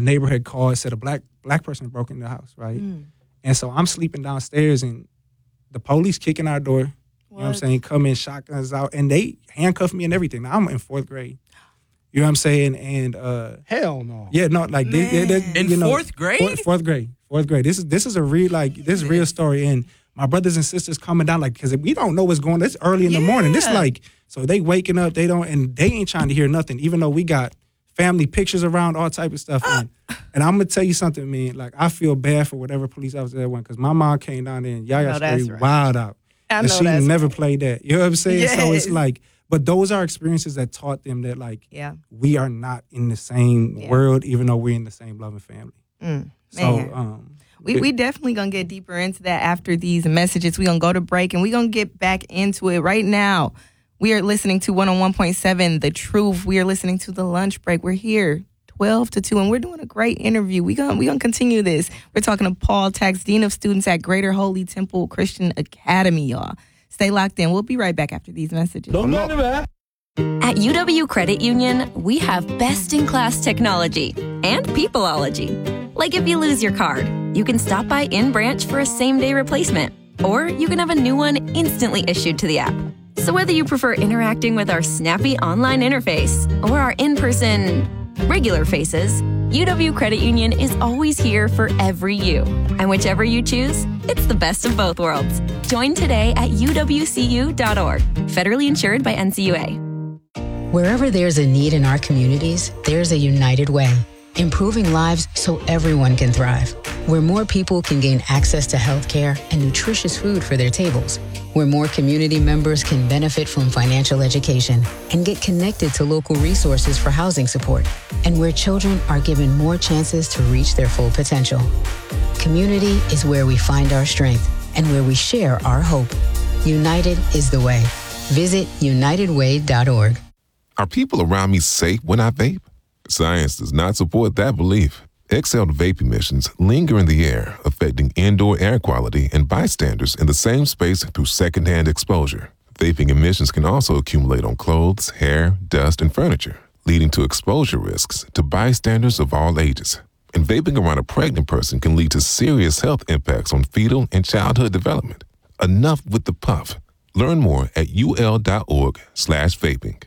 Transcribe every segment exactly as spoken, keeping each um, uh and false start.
neighbor had called, said a black black person broke into the house, right? Mm. And so I'm sleeping downstairs, and the police kicking our door. What? You know what I'm saying? Come in, shotguns out, and they handcuffed me and everything. Now I'm in fourth grade. You know what I'm saying? And uh, hell no. Yeah, no, like they, they, they, in you know, fourth grade. Fourth, fourth grade, fourth grade. This is this is a real like this is real story, and my brothers and sisters coming down like because we don't know what's going on. It's early in yeah. the morning. This like so they waking up. They don't and they ain't trying to hear nothing, even though we got family pictures around, all type of stuff. And, and I'm gonna tell you something, man. Like I feel bad for whatever police officer that went because my mom came down there and Yaya straight right. wild out, I and know she never right. played that. You know what I'm saying? Yes. So it's like. But those are experiences that taught them that, like, yeah. we are not in the same yeah. world, even though we're in the same loving family. Mm, so, um, we we definitely gonna get deeper into that after these messages. We're gonna go to break and we're gonna get back into it right now. We are listening to one oh one point seven The Truth. We are listening to The Lunch Break. We're here twelve to two, and we're doing a great interview. We're gonna, we gonna continue this. We're talking to Paul Tax, Dean of Students at Greater Holy Temple Christian Academy, y'all. Stay locked in. We'll be right back after these messages. Don't go to that. At U W Credit Union, we have best-in-class technology and peopleology. Like if you lose your card, you can stop by in-branch for a same-day replacement, or you can have a new one instantly issued to the app. So whether you prefer interacting with our snappy online interface or our in-person regular faces, U W Credit Union is always here for every you. And whichever you choose, it's the best of both worlds. Join today at U W C U dot org. Federally insured by N C U A. Wherever there's a need in our communities, there's a United Way. Improving lives so everyone can thrive. Where more people can gain access to health care and nutritious food for their tables. Where more community members can benefit from financial education and get connected to local resources for housing support. And where children are given more chances to reach their full potential. Community is where we find our strength and where we share our hope. United is the way. Visit united way dot org. Are people around me safe when I vape? Science does not support that belief. Exhaled vape emissions linger in the air, affecting indoor air quality and bystanders in the same space through secondhand exposure. Vaping emissions can also accumulate on clothes, hair, dust, and furniture, leading to exposure risks to bystanders of all ages. And vaping around a pregnant person can lead to serious health impacts on fetal and childhood development. Enough with the puff. Learn more at ul.org slash vaping.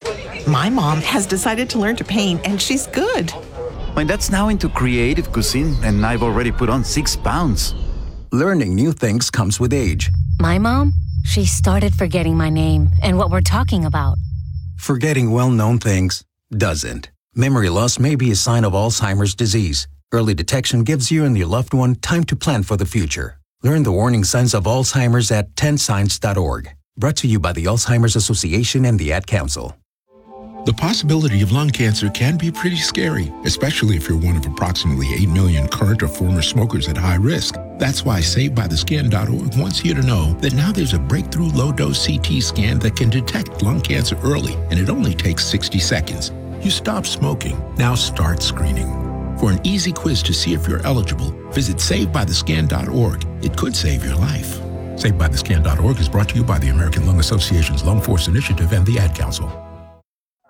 My mom has decided to learn to paint, and she's good. My dad's now into creative cuisine, and I've already put on six pounds. Learning new things comes with age. My mom, she started forgetting my name and what we're talking about. Forgetting well-known things doesn't. Memory loss may be a sign of Alzheimer's disease. Early detection gives you and your loved one time to plan for the future. Learn the warning signs of Alzheimer's at ten signs dot org. Brought to you by the Alzheimer's Association and the Ad Council. The possibility of lung cancer can be pretty scary, especially if you're one of approximately eight million current or former smokers at high risk. That's why Saved By The Skin dot org wants you to know that now there's a breakthrough low-dose C T scan that can detect lung cancer early, and it only takes sixty seconds. You stop smoking. Now start screening. For an easy quiz to see if you're eligible, visit Saved By The Skin dot org. It could save your life. Saved By The Skin dot org is brought to you by the American Lung Association's Lung Force Initiative and the Ad Council.